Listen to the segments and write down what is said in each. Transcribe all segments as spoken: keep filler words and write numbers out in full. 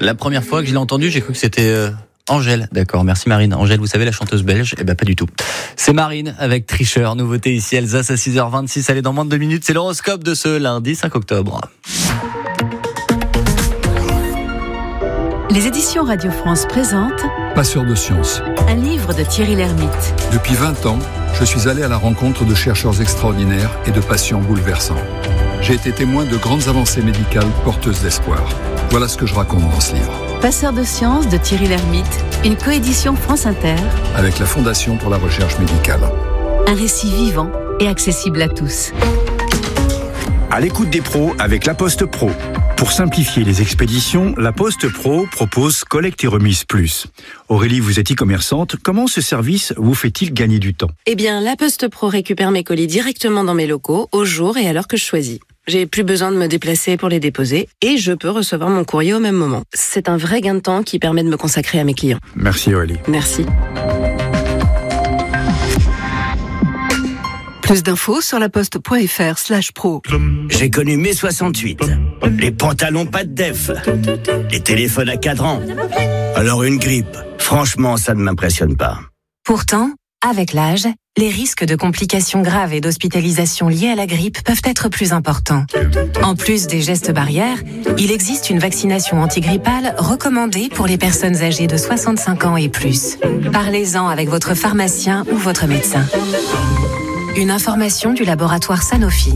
La première fois que je l'ai entendu, j'ai cru que c'était euh, Angèle. D'accord, merci Marine. Angèle, vous savez, la chanteuse belge? Eh ben pas du tout. C'est Marine avec Tricheur, nouveauté ici Alsace à six heures vingt-six. Allez, dans moins de deux minutes, c'est l'horoscope de ce lundi cinq octobre. Les éditions Radio France présentent Passeur de science. Un livre de Thierry Lhermitte. Depuis vingt ans, je suis allé à la rencontre de chercheurs extraordinaires et de patients bouleversants. J'ai été témoin de grandes avancées médicales porteuses d'espoir. Voilà ce que je raconte dans ce livre. Passeur de science de Thierry Lhermitte, une coédition France Inter. Avec la Fondation pour la recherche médicale. Un récit vivant et accessible à tous. À l'écoute des pros avec La Poste Pro. Pour simplifier les expéditions, La Poste Pro propose Collecte et Remise Plus. Aurélie, vous êtes e-commerçante. Comment ce service vous fait-il gagner du temps? Eh bien, La Poste Pro récupère mes colis directement dans mes locaux, au jour et à l'heure que je choisis. J'ai plus besoin de me déplacer pour les déposer et je peux recevoir mon courrier au même moment. C'est un vrai gain de temps qui permet de me consacrer à mes clients. Merci Aurélie. Merci. Plus d'infos sur laposte.fr slash pro. J'ai connu mai soixante-huit. Les pantalons pas de def. Les téléphones à cadran. Alors une grippe. Franchement, ça ne m'impressionne pas. Pourtant, avec l'âge, les risques de complications graves et d'hospitalisation liées à la grippe peuvent être plus importants. En plus des gestes barrières, il existe une vaccination antigrippale recommandée pour les personnes âgées de soixante-cinq ans et plus. Parlez-en avec votre pharmacien ou votre médecin. Une information du laboratoire Sanofi.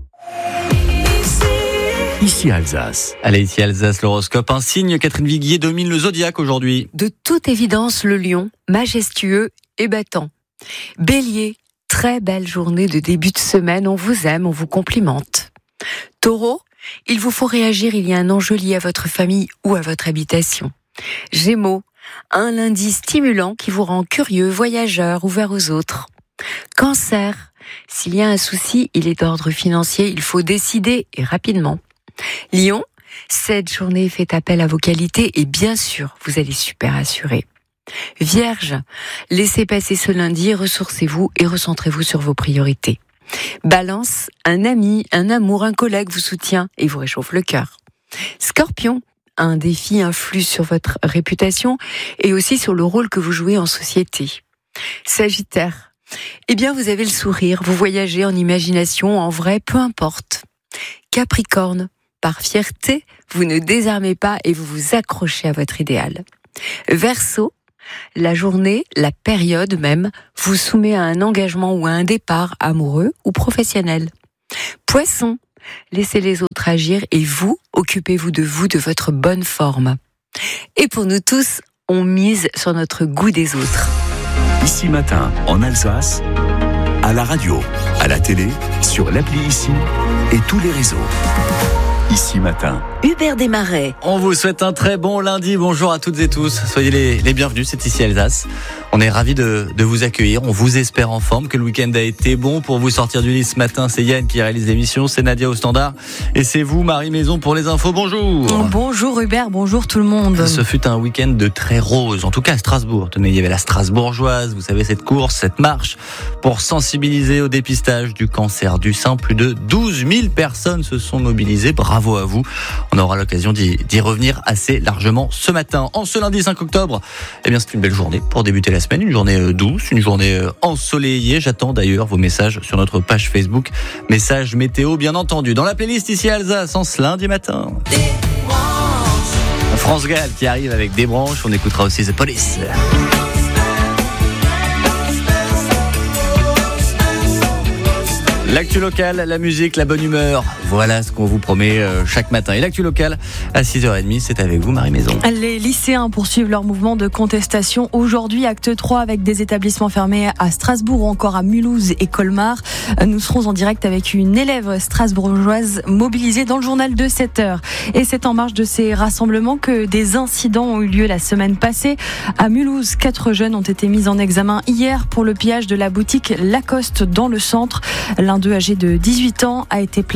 Ici Alsace. Allez, ici Alsace, l'horoscope. Un signe, Catherine Viguier, domine le zodiaque aujourd'hui. De toute évidence, le lion, majestueux et battant. Bélier, très belle journée de début de semaine, on vous aime, on vous complimente. Taureau, il vous faut réagir, il y a un enjeu lié à votre famille ou à votre habitation. Gémeaux, un lundi stimulant qui vous rend curieux, voyageur, ouvert aux autres. Cancer, s'il y a un souci, il est d'ordre financier, il faut décider et rapidement. Lion, cette journée fait appel à vos qualités et bien sûr, vous allez super assurer. Vierge, laissez passer ce lundi, ressourcez-vous et recentrez-vous sur vos priorités. Balance, un ami, un amour, un collègue vous soutient et vous réchauffe le cœur. Scorpion, un défi influe sur votre réputation et aussi sur le rôle que vous jouez en société. Sagittaire, eh bien vous avez le sourire, vous voyagez en imagination, en vrai, peu importe. Capricorne, par fierté, vous ne désarmez pas et vous vous accrochez à votre idéal. Verseau, la journée, la période même, vous soumet à un engagement ou à un départ amoureux ou professionnel. Poisson, laissez les autres agir et vous, occupez-vous de vous, de votre bonne forme. Et pour nous tous, on mise sur notre goût des autres. Ici Matin, en Alsace, à la radio, à la télé, sur l'appli Ici et tous les réseaux. Ici Matin. Hubert Desmarais. On vous souhaite un très bon lundi. Bonjour à toutes et tous. Soyez les, les bienvenus. C'est ici Alsace. On est ravis de, de vous accueillir. On vous espère en forme, que le week-end a été bon pour vous sortir du lit ce matin. C'est Yann qui réalise l'émission. C'est Nadia au standard. Et c'est vous, Marie Maison, pour les infos. Bonjour. Bonjour Hubert. Bonjour tout le monde. Ce fut un week-end de très rose. En tout cas à Strasbourg. Tenez, il y avait la Strasbourgeoise. Vous savez, cette course, cette marche pour sensibiliser au dépistage du cancer du sein. Plus de douze mille personnes se sont mobilisées. Bravo à vous. On aura l'occasion d'y, d'y revenir assez largement ce matin. En ce lundi cinq octobre, eh bien, c'est une belle journée pour débuter la semaine. Une journée douce, une journée ensoleillée. J'attends d'ailleurs vos messages sur notre page Facebook. Messages météo, bien entendu. Dans la playlist ici à Alsace, en ce lundi matin. France Gall qui arrive avec des branches. On écoutera aussi The Police. L'actu locale, la musique, la bonne humeur. Voilà ce qu'on vous promet chaque matin. Et l'actu locale, à six heures trente, c'est avec vous, Marie Maison. Les lycéens poursuivent leur mouvement de contestation. Aujourd'hui, acte trois avec des établissements fermés à Strasbourg ou encore à Mulhouse et Colmar. Nous serons en direct avec une élève strasbourgeoise mobilisée dans le journal de sept heures. Et c'est en marge de ces rassemblements que des incidents ont eu lieu la semaine passée. À Mulhouse, quatre jeunes ont été mis en examen hier pour le pillage de la boutique Lacoste dans le centre. L'un d'eux, âgé de dix-huit ans, a été placé en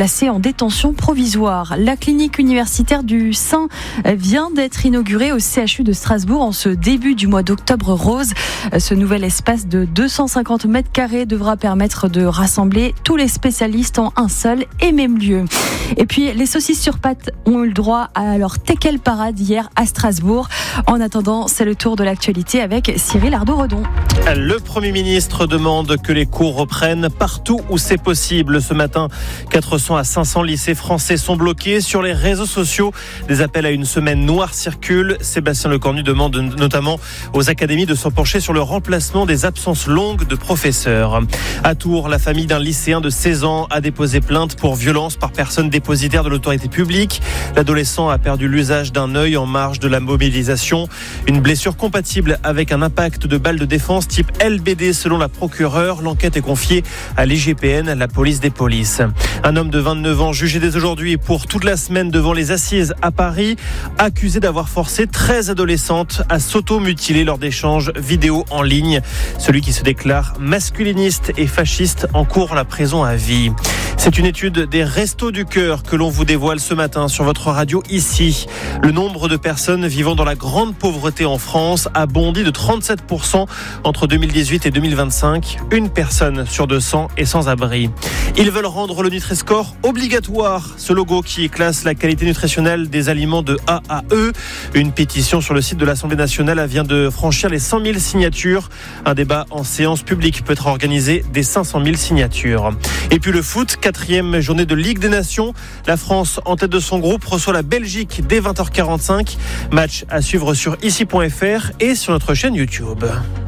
détention provisoire. La clinique universitaire du Sein vient d'être inaugurée au C H U de Strasbourg en ce début du mois d'octobre rose. Ce nouvel espace de deux cent cinquante mètres carrés devra permettre de rassembler tous les spécialistes en un seul et même lieu. Et puis, les saucisses sur pâte ont eu le droit à leur Tekel Parade hier à Strasbourg. En attendant, c'est le tour de l'actualité avec Cyril Ardo-Redon. Le Premier ministre demande que les cours reprennent partout où c'est possible. Ce matin, quatre cents à cinq cents lycées français sont bloqués. Sur les réseaux sociaux, des appels à une semaine noire circulent. Sébastien Lecornu demande notamment aux académies de s'en pencher sur le remplacement des absences longues de professeurs. À Tours, la famille d'un lycéen de seize ans a déposé plainte pour violence par personne dépositaire de l'autorité publique. L'adolescent a perdu l'usage d'un œil en marge de la mobilisation. Une blessure compatible avec un impact de balle de défense type L B D selon la procureure. L'enquête est confiée à l'I G P N, la police des polices. Un homme de vingt-neuf ans jugé dès aujourd'hui pour toute la semaine devant les assises à Paris, accusé d'avoir forcé treize adolescentes à s'auto-mutiler lors d'échanges vidéo en ligne. Celui qui se déclare masculiniste et fasciste encourt la prison à vie. C'est une étude des Restos du Cœur que l'on vous dévoile ce matin sur votre radio ici. Le nombre de personnes vivant dans la grande pauvreté en France a bondi de trente-sept pour cent entre deux mille dix-huit et deux mille vingt-cinq. Une personne sur deux cents est sans abri. Ils veulent rendre le Nutri-Score obligatoire. Ce logo qui classe la qualité nutritionnelle des aliments de A à E. Une pétition sur le site de l'Assemblée nationale vient de franchir les cent mille signatures. Un débat en séance publique peut être organisé des cinq cent mille signatures. Et puis le foot, quatrième journée de Ligue des Nations. La France, en tête de son groupe, reçoit la Belgique dès vingt heures quarante-cinq. Match à suivre sur ici point f r et sur notre chaîne YouTube.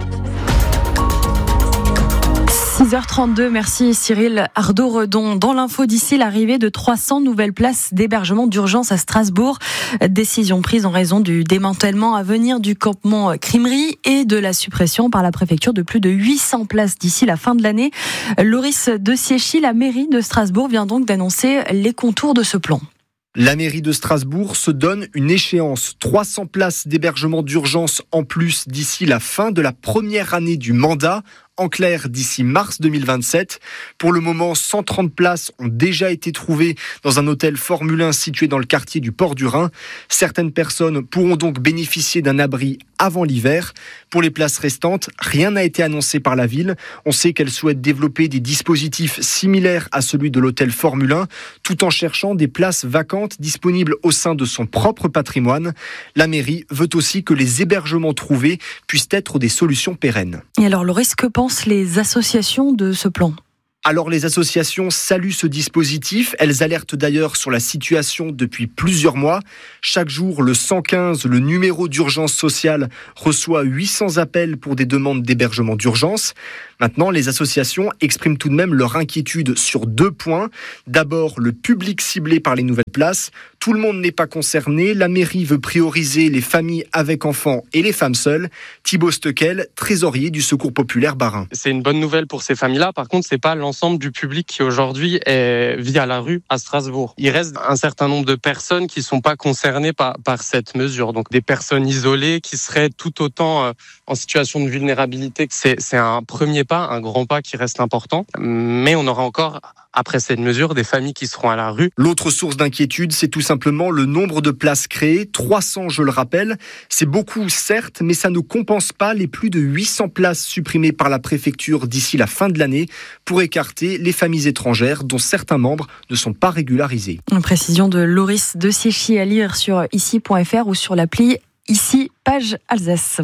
six heures trente-deux, merci Cyril Ardo-Redon. Dans l'info d'ici, l'arrivée de trois cents nouvelles places d'hébergement d'urgence à Strasbourg. Décision prise en raison du démantèlement à venir du campement Crimery et de la suppression par la préfecture de plus de huit cents places d'ici la fin de l'année. Loris de Siéchy, la mairie de Strasbourg, vient donc d'annoncer les contours de ce plan. La mairie de Strasbourg se donne une échéance. trois cents places d'hébergement d'urgence en plus d'ici la fin de la première année du mandat. En clair, d'ici mars deux mille vingt-sept. Pour le moment, cent trente places ont déjà été trouvées dans un hôtel Formule un situé dans le quartier du Port du Rhin. Certaines personnes pourront donc bénéficier d'un abri avant l'hiver. Pour les places restantes, rien n'a été annoncé par la ville. On sait qu'elle souhaite développer des dispositifs similaires à celui de l'hôtel Formule un, tout en cherchant des places vacantes disponibles au sein de son propre patrimoine. La mairie veut aussi que les hébergements trouvés puissent être des solutions pérennes. Et alors, Loris, que pensent les associations de ce plan ? Alors les associations saluent ce dispositif. Elles alertent d'ailleurs sur la situation depuis plusieurs mois. Chaque jour, le cent quinze, le numéro d'urgence sociale, reçoit huit cents appels pour des demandes d'hébergement d'urgence. Maintenant, les associations expriment tout de même leur inquiétude sur deux points. D'abord, le public ciblé par les nouvelles places. Tout le monde n'est pas concerné. La mairie veut prioriser les familles avec enfants et les femmes seules. Thibaut Steckel, trésorier du Secours populaire Bas-Rhin. C'est une bonne nouvelle pour ces familles-là. Par contre, c'est pas l'ensemble du public qui aujourd'hui est, vit à la rue à Strasbourg. Il reste un certain nombre de personnes qui sont pas concernées par, par cette mesure. Donc des personnes isolées qui seraient tout autant euh, en situation de vulnérabilité. C'est, c'est un premier pas, un grand pas qui reste important. Mais on aura encore, après cette mesure, des familles qui seront à la rue. L'autre source d'inquiétude, c'est tout simplement le nombre de places créées. trois cents, je le rappelle. C'est beaucoup, certes, mais ça ne compense pas les plus de huit cents places supprimées par la préfecture d'ici la fin de l'année pour écarter les familles étrangères dont certains membres ne sont pas régularisés. Une précision de Loris de Siéchy à lire sur ici point f r ou sur l'appli Ici, page Alsace.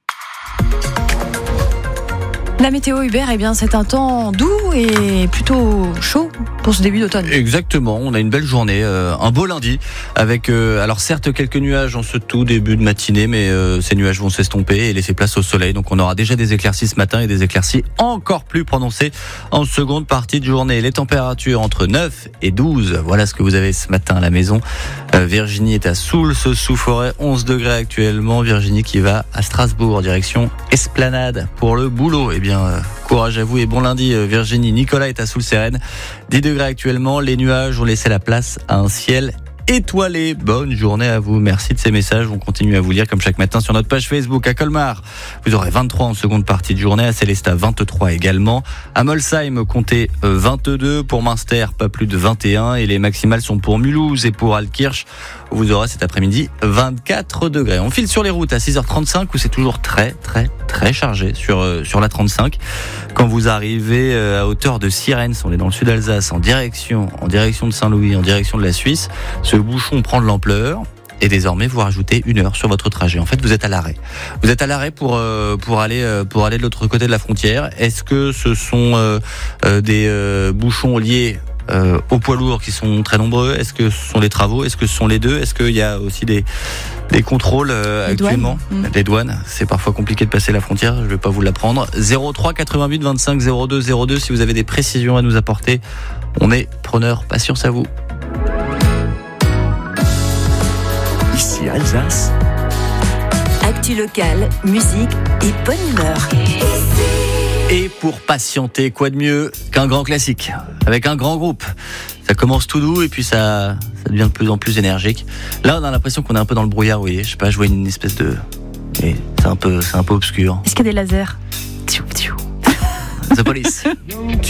La météo, Hubert, eh bien, c'est un temps doux et plutôt chaud pour ce début d'automne. Exactement, on a une belle journée, euh, un beau lundi, avec euh, alors certes quelques nuages en ce tout début de matinée, mais euh, ces nuages vont s'estomper et laisser place au soleil. Donc on aura déjà des éclaircies ce matin et des éclaircies encore plus prononcées en seconde partie de journée. Les températures entre neuf et douze, voilà ce que vous avez ce matin à la maison. Euh, Virginie est à Soule, ce sous-forêt, onze degrés actuellement. Virginie qui va à Strasbourg, direction Esplanade pour le boulot. Eh bien, euh, courage à vous et bon lundi Virginie. Nicolas est à Soule-Sérène, dix degrés actuellement. Les nuages ont laissé la place à un ciel étoilé. Bonne journée à vous. Merci de ces messages. On continue à vous lire comme chaque matin sur notre page Facebook. À Colmar, vous aurez vingt-trois en seconde partie de journée. À Célestat, vingt-trois également. À Molsheim, comptez vingt-deux. Pour Münster, pas plus de vingt et un. Et les maximales sont pour Mulhouse et pour Altkirch. Vous aurez cet après-midi vingt-quatre degrés. On file sur les routes à six heures trente-cinq où c'est toujours très, très, très chargé sur, euh, sur la trente-cinq. Quand vous arrivez euh, à hauteur de Sierentz, on est dans le sud Alsace, en direction, en direction de Saint-Louis, en direction de la Suisse, ce bouchon prend de l'ampleur. Et désormais, vous rajoutez une heure sur votre trajet. En fait, vous êtes à l'arrêt. Vous êtes à l'arrêt pour euh, pour aller euh, pour aller de l'autre côté de la frontière. Est-ce que ce sont euh, euh, des euh, bouchons liés euh, aux poids lourds qui sont très nombreux? Est-ce que ce sont les travaux? Est-ce que ce sont les deux? Est-ce qu'il y a aussi des des contrôles euh, actuellement? Douanes. Des douanes. C'est parfois compliqué de passer la frontière. Je vais pas vous l'apprendre. zéro trois quatre-vingt-huit vingt-cinq zéro deux zéro deux. Si vous avez des précisions à nous apporter, on est preneur. Patience à vous. Ici Alsace. Actu locale, musique et bonne humeur. Et pour patienter, quoi de mieux qu'un grand classique avec un grand groupe? Ça commence tout doux et puis ça, ça devient de plus en plus énergique. Là, on a l'impression qu'on est un peu dans le brouillard, vous voyez. Je sais pas, je vois une espèce de... Et c'est un peu, c'est un peu obscur. Est-ce qu'il y a des lasers? The Police.